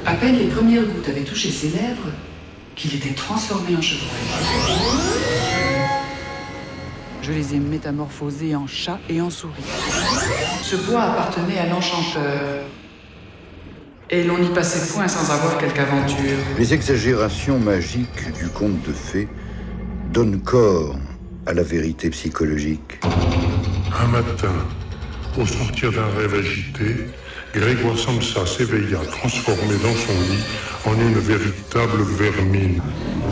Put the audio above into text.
À peine les premières gouttes avaient touché ses lèvres qu'il était transformé en chevreuil. Je les ai métamorphosés en chat et en souris. Ce bois appartenait à l'enchanteur. Et l'on n'y passait point sans avoir quelque aventure. Les exagérations magiques du conte de fées donnent corps à la vérité psychologique. Un matin, au sortir d'un rêve agité, Grégoire Samsa s'éveilla transformé dans son lit en une véritable vermine.